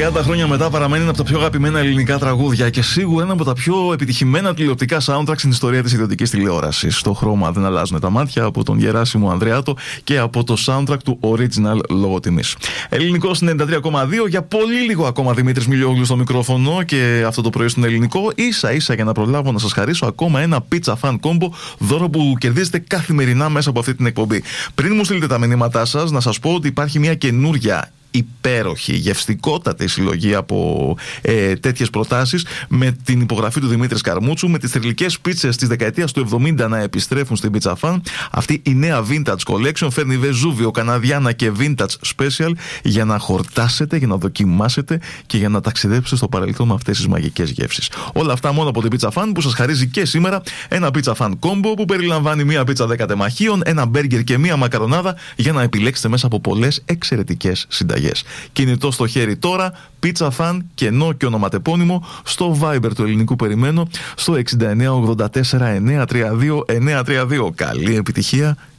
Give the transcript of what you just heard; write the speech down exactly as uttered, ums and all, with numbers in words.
τριάντα χρόνια μετά παραμένει ένα από τα πιο αγαπημένα ελληνικά τραγούδια και σίγουρα ένα από τα πιο επιτυχημένα τηλεοπτικά soundtrack στην ιστορία της ιδιωτικής τηλεόρασης. Στο χρώμα δεν αλλάζουν τα μάτια, από τον Γεράσιμο Ανδρεάτο και από το soundtrack του Original λόγω τιμής. Ελληνικός ενενήντα τρία κόμμα δύο, για πολύ λίγο ακόμα Δημήτρης Μιλιόγλου στο μικρόφωνο και αυτό το πρωί στον Ελληνικό. Ίσα ίσα για να προλάβω να σας χαρίσω ακόμα ένα Pizza Fan Combo, δώρο που κερδίζετε καθημερινά μέσα από αυτή την εκπομπή. Πριν μου στείλετε τα μηνύματά σας, να σας πω ότι υπάρχει μια καινούρια υπέροχη, γευστικότατη συλλογή από ε, τέτοιες προτάσεις με την υπογραφή του Δημήτρη Σκαρμούτσου, με τις θρυλικές πίτσες της δεκαετίας του εβδομήντα να επιστρέφουν στην Pizza Fan. Αυτή η νέα Vintage Collection φέρνει Βεζούβιο, Καναδιάνα και Vintage Special για να χορτάσετε, για να δοκιμάσετε και για να ταξιδέψετε στο παρελθόν με αυτές τις μαγικές γεύσεις. Όλα αυτά μόνο από την Pizza Fan που σας χαρίζει και σήμερα ένα Pizza Fan Combo που περιλαμβάνει μία πίτσα δέκα τεμαχίων, ένα μπέργκερ και μία μακαρονάδα για να επιλέξετε μέσα από πολλές εξαιρετικές συνταγές. Κινητό στο χέρι τώρα, Pizza Fan, κενό και ονοματεπώνυμο, στο Viber του Ελληνικού περιμένω, στο εξήντα εννέα ογδόντα τέσσερα εννιακόσια τριάντα δύο εννιακόσια τριάντα δύο. Καλή επιτυχία